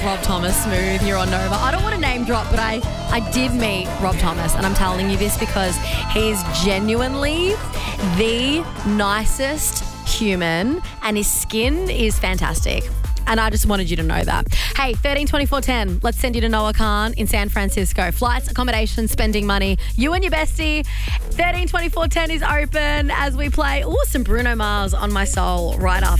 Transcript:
Rob Thomas, Smooth, you're on Nova. I don't want to name drop, but I did meet Rob Thomas, and I'm telling you this because he's genuinely the nicest human, and his skin is fantastic. And I just wanted you to know that. Hey, 13 24 10, let's send you to Noah Khan in San Francisco. Flights, accommodation, spending money. You and your bestie. 13 24 10 is open as we play some Bruno Mars on My Soul right after.